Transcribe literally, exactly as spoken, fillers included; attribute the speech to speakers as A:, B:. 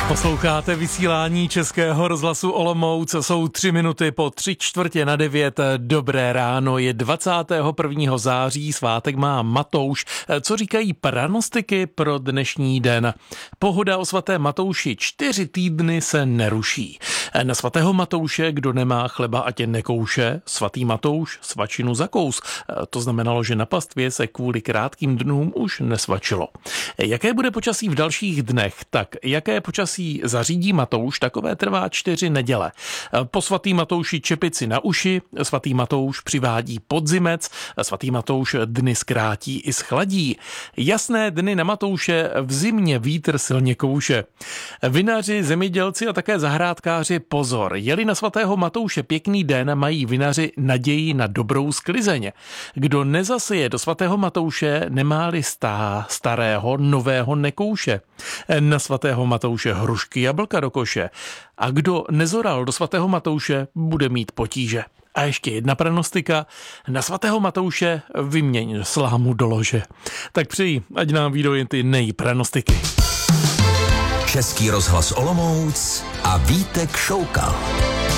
A: Posloucháte vysílání Českého rozhlasu Olomouc, jsou tři minuty po tři čtvrtě na devět. Dobré ráno, je dvacátého prvního září, svátek má Matouš. Co říkají pranostiky pro dnešní den? Pohoda o svaté Matouši čtyři týdny se neruší. Na svatého Matouše, kdo nemá chleba, ať je nekouše, svatý Matouš svačinu zakous. To znamenalo, že na pastvě se kvůli krátkým dnům už nesvačilo. Jaké bude počasí v dalších dnech? Tak jaké počasí zařídí Matouš, takové trvá čtyři neděle. Po svatý Matouši čepici na uši, svatý Matouš přivádí podzimec, svatý Matouš dny zkrátí i schladí. Jasné dny na Matouše, v zimě vítr silně kouše. Vinaři, zemědělci a také zahrádkáři pozor. Jeli na svatého Matouše pěkný den, mají vinaři naději na dobrou sklizeň. Kdo nezaseje do svatého Matouše, nemá-li stá, starého, nového nekouše. Na svatého Matouše hrušky, jablka do koše. A kdo nezoral do svatého Matouše, bude mít potíže. A ještě jedna pranostika. Na svatého Matouše vyměň slámu do lože. Tak přeji, ať nám vyjdou jen ty nejpranostiky.
B: Český rozhlas Olomouc a Vítek Šoukal.